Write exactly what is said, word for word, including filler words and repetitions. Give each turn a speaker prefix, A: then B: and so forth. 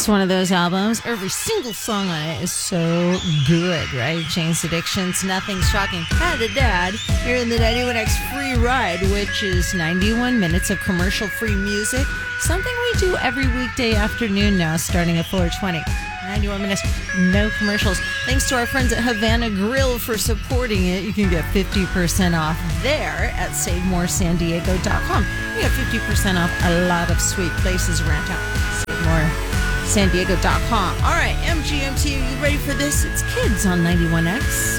A: one of those albums. Every single song on it is so good, right? Jane's Addictions, Nothing Shocking. Dad to Dad, here in the ninety-one X Free Ride, which is ninety-one minutes of commercial-free music. Something we do every weekday afternoon now, starting at four twenty. ninety-one minutes, no commercials. Thanks to our friends at Havana Grill for supporting it. You can get fifty percent off there at save more san diego dot com. You get fifty percent off a lot of sweet places around town. save more san diego dot com. All right, M G M T, are you ready for this? It's Kids on ninety-one X.